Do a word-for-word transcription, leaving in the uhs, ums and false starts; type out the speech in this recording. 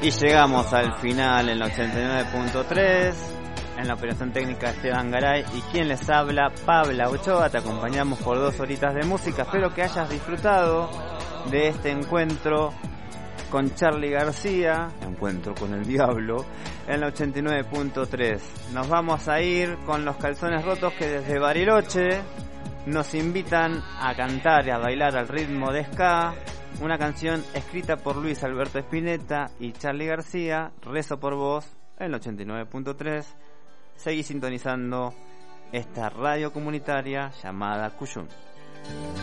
Y llegamos al final en la ochenta y nueve punto tres, en la operación técnica Esteban Garay y quien les habla, Pabla Ochoa. Te acompañamos por dos horitas de música. Espero que hayas disfrutado de este encuentro con Charly García, encuentro con el diablo, en la ochenta y nueve punto tres. Nos vamos a ir con Los Calzones Rotos, que desde Bariloche nos invitan a cantar y a bailar al ritmo de ska, una canción escrita por Luis Alberto Spinetta y Charly García, Rezo por Vos, en el ochenta y nueve punto tres. Seguí sintonizando esta radio comunitaria llamada Cuyum.